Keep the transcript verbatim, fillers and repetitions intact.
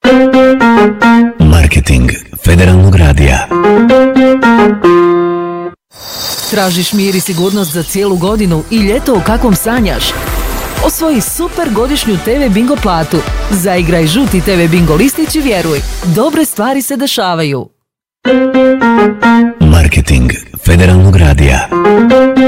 Marketing Federalnog radija. Tražiš mir i sigurnost za cijelu godinu i ljeto o kakvom sanjaš? Osvoji super godišnju te ve Bingo platu. Zaigraj žuti te ve Bingo listić i vjeruj, dobre stvari se dešavaju. Marketing Federalnog radija.